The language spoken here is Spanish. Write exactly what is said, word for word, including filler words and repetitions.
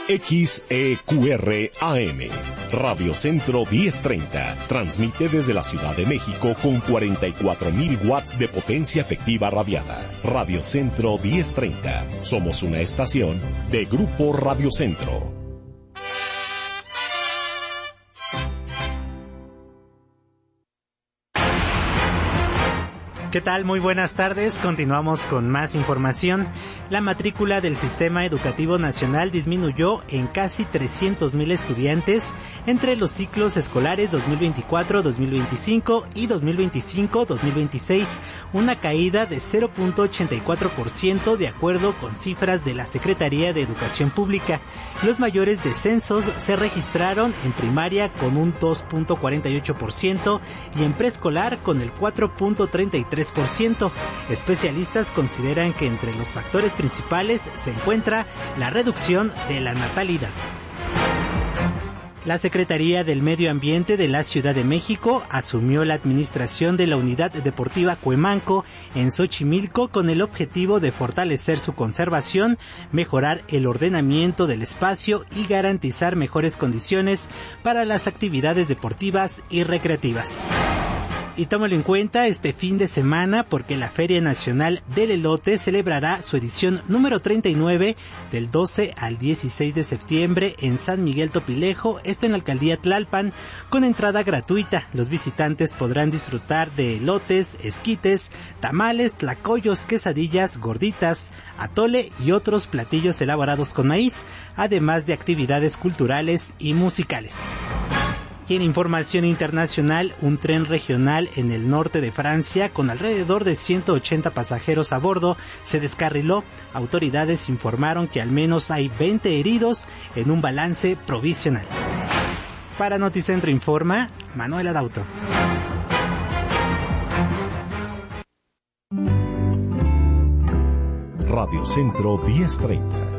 X E Q R A M, Radio Centro diez treinta, transmite desde la Ciudad de México con cuarenta y cuatro mil watts de potencia efectiva radiada. Radio Centro diez treinta, somos una estación de Grupo Radio Centro. ¿Qué tal? Muy buenas tardes. Continuamos con más información. La matrícula del Sistema Educativo Nacional disminuyó en casi trescientos mil estudiantes entre los ciclos escolares dos mil veinticuatro dos mil veinticinco y dos mil veinticinco dos mil veintiséis, una caída de cero punto ochenta y cuatro por ciento de acuerdo con cifras de la Secretaría de Educación Pública. Los mayores descensos se registraron en primaria con un dos punto cuarenta y ocho por ciento y en preescolar con el cuatro punto treinta y tres por ciento. Especialistas consideran que entre los factores principales se encuentra la reducción de la natalidad. La Secretaría del Medio Ambiente de la Ciudad de México asumió la administración de la Unidad Deportiva Cuemanco en Xochimilco con el objetivo de fortalecer su conservación, mejorar el ordenamiento del espacio y garantizar mejores condiciones para las actividades deportivas y recreativas. Y tómalo en cuenta este fin de semana porque la Feria Nacional del Elote celebrará su edición número treinta y nueve del doce al dieciséis de septiembre en San Miguel Topilejo, esto en la alcaldía Tlalpan, con entrada gratuita. Los visitantes podrán disfrutar de elotes, esquites, tamales, tlacoyos, quesadillas, gorditas, atole y otros platillos elaborados con maíz, además de actividades culturales y musicales. Y en información internacional, un tren regional en el norte de Francia con alrededor de ciento ochenta pasajeros a bordo se descarriló. Autoridades informaron que al menos hay veinte heridos en un balance provisional. Para Noticentro Informa, Manuel Adauto. Radio Centro diez treinta.